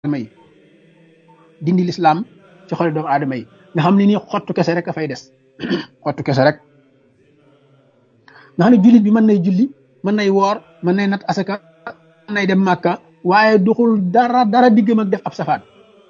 aadama yi dindi lislaam ci xoli doomu aadama yi nga xam ne nii xottu kese rek a fay des xottu kese rek nga xam ne jullit bi mën nay julli mën nay woor mën nay nat asaka mën nay dem màkka waaye duxul dara diggam ak def ab safaan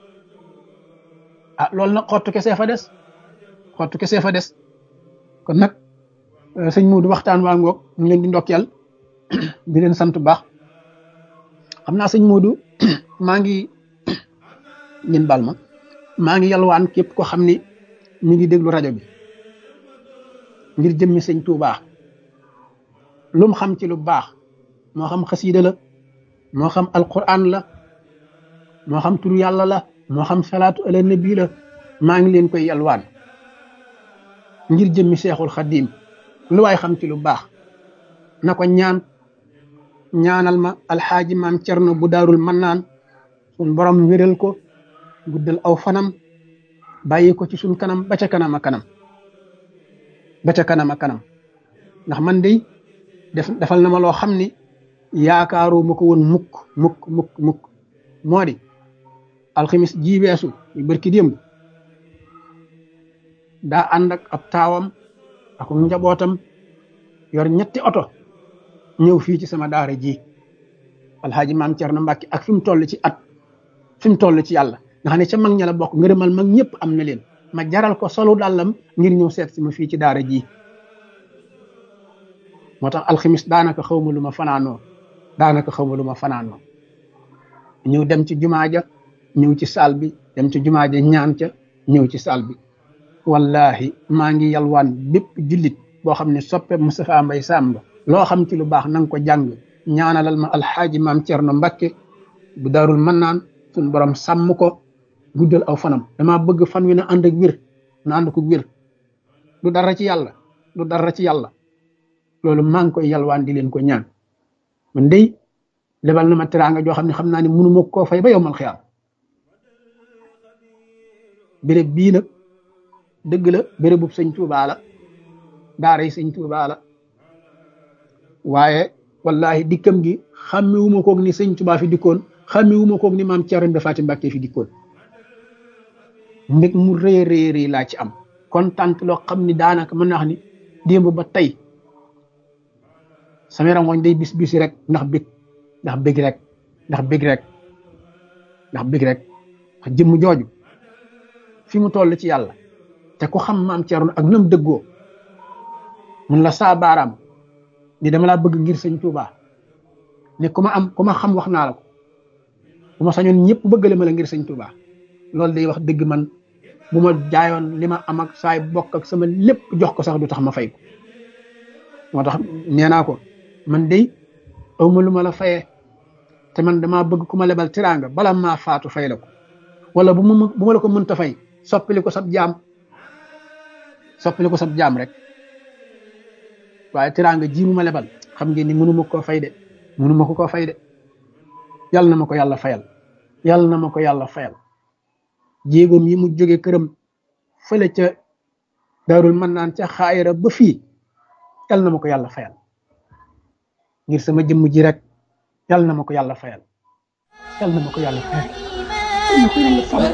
ah loolu nag xottu kese fa des xottu kese fa des kon nag sëñ Modou waxtaan waa ngoog ñu leen di ndokkeel di leen sant bu baax xam naa sëñ Modou maa ngi ngeen bal ma maa ngi yalwaan képp ko xam ni mi ngi déglu rajo bi ngir jëmmi sëñ Touba lu mu xam ci lu baax moo xam xasiida la moo xam alquran la moo xam turu yàlla la moo xam salaatu ala nabi la maa ngi leen koy yalwaan ngir jëmmi seexul xaddiim lu waay xam ci lu baax na ko ñaanal ma alxaaji maam Cerno bu daarul mannaan sun borom wéral ko guddal aw fanam bàyyi ko ci suñ kanam ba ca kanam a kanam ba ca kanam a kanam ndax man de defal na ma loo xam ni yaakaaru ma ko woon mukk moo di alxamis ji weesu yu barki démb daa ànd ak ab taawam ak njabootam yor ñetti oto ñëw fii ci sama daara ji alxaaji maam Cerno Mbàkke ak fi mu toll ci at fi mu toll ci yàlla nga xam ne ca mag ña la bokk ngërëmal mag ñëpp am na leen ma jaral ko solu dàllam ngir ñëw seet si ma fii ci daara ji moo tax alxamis daanaka xaw ma lu ma fanaanoo ñëw dem ci jumaa ja ñëw ci saal bi dem ci jumaa ja ñaan ca ñëw ci saal bi wallahi maa ngi yalwaan bépp jullit boo xam ne soppe Moustapha Mbaye Samb loo xam ci lu baax na nga ko jàng ñaanalal ma alxaaji maam Cerno Mbàkke bu daarul mannaan suñ borom sàmm ko guddal aw fanam dama bëgg fan wi na ànd ak wér na ànd ko wér du dara ci yàlla loolu maa ngi koy yalwaan di leen ko ñaan man dey lebal na ma teraanga joo xam ne xam naa ne mënu ma koo fay ba yowmal xiyaam béréb bii nag dëgg la bérébu sëñ Tuubaa la daara yi sëñ Tuubaa la waaye wallahi dikkam gi xàmmewuma koog ni sëñ Tuubaa fi dikkoon xàmmewuma koog ni maam Cerno Faati Mbàkke fi dikkoon mbég mu rëy laa ci am kontaan loo xam ni daanaka mën naa wax ni démb ba tey sama rangoñ day bis rek ndax bég rek jëmm jooju fi mu toll ci yàlla te ku xam maam Cerno ak nam dëggoo mun la saa baaraam ni dama laa bëgg ngir sëñ Tuubaa ne ku ma xam wax naa la ko bu ma sañoon ñëpp bëggale ma la ngir sëñ Tuubaa loolu day wax dëgg man bu ma jaayoon li ma am ak saay bokk ak sama lépp jox ko sax du tax ma fay ko moo tax nee naa ko man day awma lu ma la fayee te man damaa bëgg ku ma lebal tiraanga bala maa faatu fay la ko wala bu ma la ko mënta fay soppili ko sab jaam rek waaye tiraanga ji mu ma lebal xam ngeen ni mënuma ko koo fay de yàlla na ma ko yàlla fayal jéegoom yi mu jóge këram fële ca daarul mannaan ca xaayira ba fii yàlla na ma ko yàlla fayal ngir sama jëmm ji rek yàlla na ma ko yàlla fayal